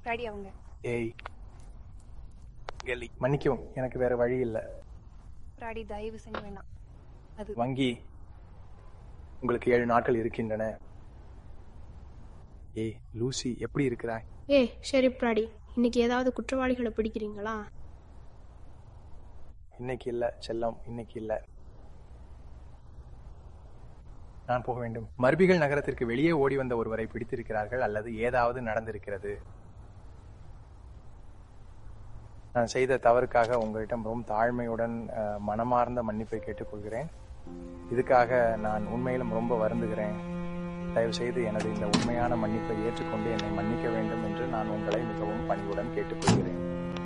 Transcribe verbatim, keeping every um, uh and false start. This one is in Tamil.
பிராடி அவங்க. ஏய் கெல்லி, மன்னிக்கவும், எனக்கு வேற வழி இல்லை. பிராடி தயவு செஞ்சு வேணாம். அது வங்கி, உங்களுக்கு ஏழு நாட்கள் இருக்கின்றன. ஏய் லூசி, எப்படி இருக்கிறாய்? ஏய் சரி பிராடி, இன்னைக்கு ஏதாவது குற்றவாளிகளை பிடிக்கிறீங்களா? இன்னைக்கு இல்ல செல்லம், இன்னைக்கு இல்ல. நான் போக வேண்டும். மர்பிகள் நகரத்திற்கு வெளியே ஓடி வந்த ஒருவரை பிடித்திருக்கிறார்கள் அல்லது ஏதாவது நடந்திருக்கிறது. நான் செய்த தவறுக்காக உங்களிடம் ரொம்ப தாழ்மையுடன் மனமார்ந்த மன்னிப்பை கேட்டுக்கொள்கிறேன். இதுக்காக நான் உண்மையிலும் ரொம்ப வருந்துகிறேன். தயவு செய்து எனது இந்த உண்மையான மன்னிப்பை ஏற்றுக்கொண்டு என்னை மன்னிக்க வேண்டும் என்று நான் உங்களை மிகவும் பணிவுடன் கேட்டுக்கொள்கிறேன்.